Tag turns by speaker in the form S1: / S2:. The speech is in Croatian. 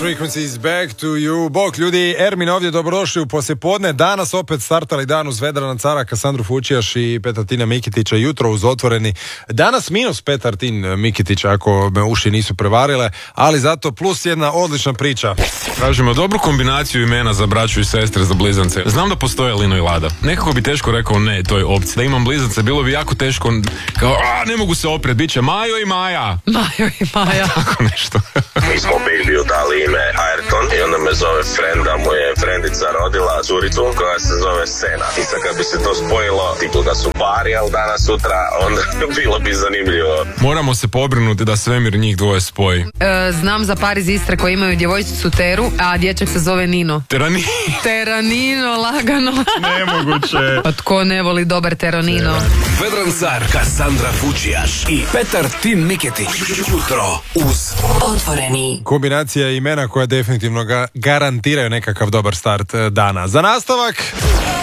S1: Frequencies, back to you. Bok ljudi, Ermin ovdje, dobrodošli u poslijepodne. Danas opet startali dan uz Vedrana Cara, Kasandru Fučijaš i Petartina Mikitića, jutro uz Otvoreni. Danas minus Petartin Mikitić, ako me uši nisu prevarile, ali zato plus jedna odlična priča.
S2: Tražimo dobru kombinaciju imena za braću i sestre za blizance. Znam da postoje Lino i Lada. Nekako bi teško rekao ne toj opciji. Da imam blizance, bilo bi jako teško, kao, ne mogu se opret, bit će Majo i Maja.
S3: Majo i Maja.
S2: Tako nešto.
S4: Mi smo Bigliju dali ime Ayrton i onda me zove Frenda, mu je Frendica rodila curicu koja se zove Sena. I sad kad bi se to spojilo, tipu da su pari, ali danas sutra, onda bilo bi zanimljivo.
S2: Moramo se pobrinuti da svemir njih dvoje spoji.
S3: Znam za par iz Istre koji imaju djevojčicu Teru, a dječak se zove Nino. Teranino, lagano.
S2: Nemoguće.
S3: Pa tko ne voli dobar Teranino?
S5: Vedran Car, Kasandra Fučijaš i Petartin Miketić. Jutro uz Otvoreni.
S1: Kombinacija imena koja definitivno garantiraju nekakav dobar start dana. Za nastavak...